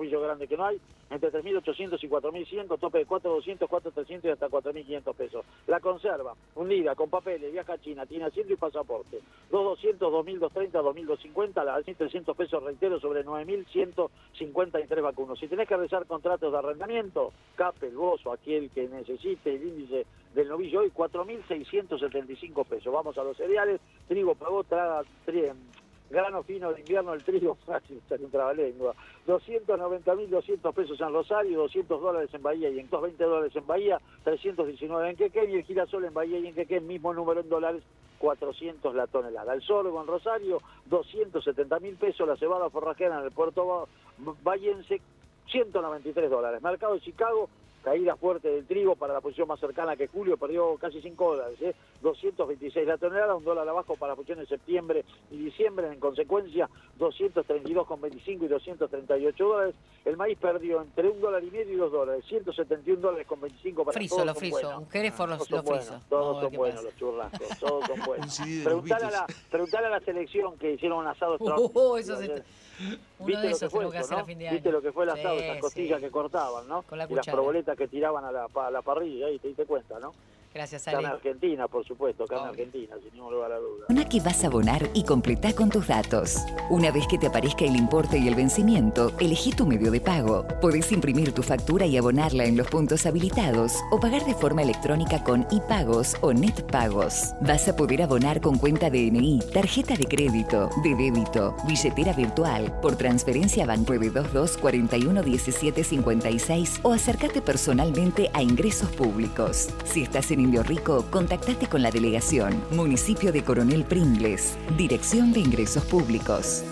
novillo grande que no hay, entre 3.800 y 4.100, con tope de 4.200, 4.300 y hasta 4.500 pesos. La conserva, un lira, con papeles, viaja a China, tiene asiento y pasaporte. 2.200, 2.230, 2.250, a 1.300 pesos, reitero, sobre 9.153 vacunos. Si tenés que realizar contratos de arrendamiento, CAPE, el Bozo, aquel que necesite el índice del novillo hoy, 4.675 pesos. Vamos a los cereales, trigo pagó, grano fino de invierno, el trigo, fácil, sale un trabalengua, 290.200 pesos en Rosario, $200 en Bahía y en $20 en Bahía, 319 en Quequén, y el girasol en Bahía y en Quequén, mismo número en dólares, 400 la tonelada. El sorgo en Rosario, 270.000 pesos, la cebada forrajera en el puerto bahiense, $193. Mercado de Chicago, caída fuerte del trigo para la posición más cercana, que julio perdió casi $5, 226 la tonelada, $1 abajo para la posición de septiembre y diciembre, en consecuencia 232,25 y $238. El maíz perdió entre $1.50 y $2, $171,25 para friso, todos. Lo friso, un Hereford lo friso. Todos son buenos los churrascos, todos son buenos. Preguntale a la selección que hicieron un asado extraordinario. Uno de esos tenemos que hacer a fin de año. Viste lo que fue el asado, esas costillas que cortaban, ¿no? Con la y las proboletas que tiraban a la parrilla, ahí te diste cuenta, ¿no? Gracias, Ale. Carne argentina, por supuesto, carne argentina, sin ningún lugar a duda. Una que vas a abonar y completá con tus datos. Una vez que te aparezca el importe y el vencimiento, elegí tu medio de pago. Podés imprimir tu factura y abonarla en los puntos habilitados o pagar de forma electrónica con iPagos o NetPagos. Vas a poder abonar con cuenta DNI, tarjeta de crédito, de débito, billetera virtual, por transferencia Banco de 22 41 17 56 o acércate personalmente a Ingresos Públicos. Si estás en Indio Rico, contactate con la delegación. Municipio de Coronel Pringles. Dirección de Ingresos Públicos.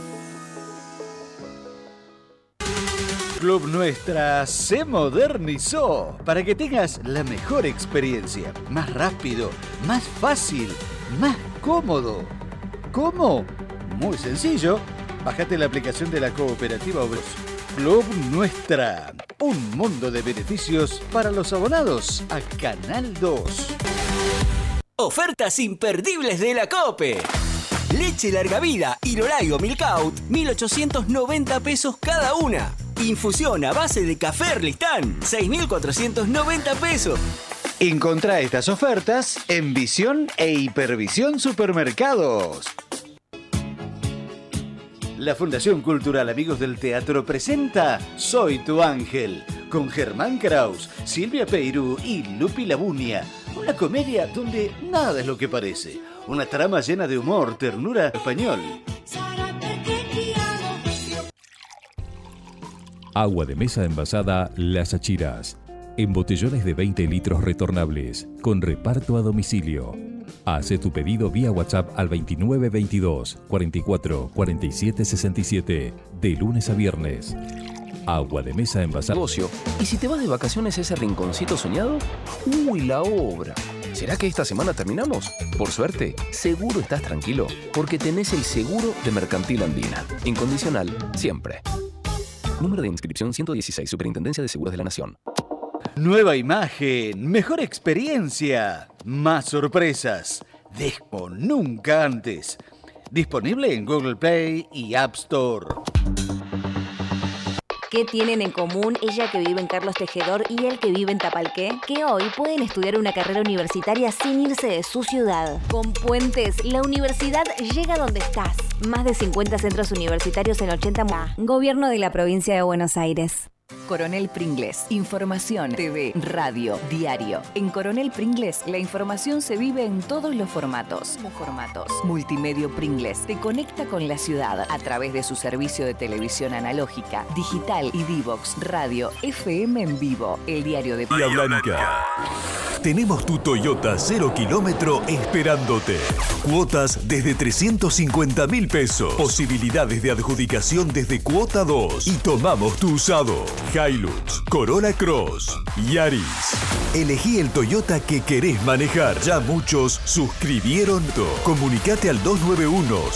Club Nuestra se modernizó para que tengas la mejor experiencia. Más rápido, más fácil, más cómodo. ¿Cómo? Muy sencillo. Bájate la aplicación de la cooperativa Obreros. Club Nuestra. Un mundo de beneficios para los abonados a Canal 2. Ofertas imperdibles de la COPE. Leche larga vida y Loraigo Milk Out, 1.890 pesos cada una. Infusión a base de café Erlistán, 6.490 pesos. Encontrá estas ofertas en Visión e Hipervisión Supermercados. La Fundación Cultural Amigos del Teatro presenta Soy tu Ángel, con Germán Kraus, Silvia Peirú y Lupi Labunia. Una comedia donde nada es lo que parece. Una trama llena de humor, ternura español. Agua de mesa envasada Las Achiras. En botellones de 20 litros retornables, con reparto a domicilio. Hace tu pedido vía WhatsApp al 2922 44 47 67, de lunes a viernes. Agua de mesa envasada. Negocio. ¿Y si te vas de vacaciones a ese rinconcito soñado? ¡Uy, la obra! ¿Será que esta semana terminamos? Por suerte, seguro estás tranquilo, porque tenés el seguro de Mercantil Andina. Incondicional, siempre. Número de inscripción 116, Superintendencia de Seguros de la Nación. Nueva imagen, mejor experiencia, más sorpresas, como nunca antes. Disponible en Google Play y App Store. ¿Qué tienen en común ella que vive en Carlos Tejedor y él que vive en Tapalqué? Que hoy pueden estudiar una carrera universitaria sin irse de su ciudad. Con Puentes, la universidad llega donde estás. Más de 50 centros universitarios en 80 Gobierno de la Provincia de Buenos Aires. Coronel Pringles. Información, TV, radio, diario. En Coronel Pringles, la información se vive en todos los formatos. Multimedio Pringles te conecta con la ciudad a través de su servicio de televisión analógica, digital y Divox, radio, FM en vivo. El diario de Bahía Blanca. Tenemos tu Toyota 0 kilómetro esperándote. Cuotas desde 350.000 pesos. Posibilidades de adjudicación desde cuota 2. Y tomamos tu usado. Hilux, Corolla Cross, Yaris. Elegí el Toyota que querés manejar. Ya muchos suscribieron. Comunicate al 291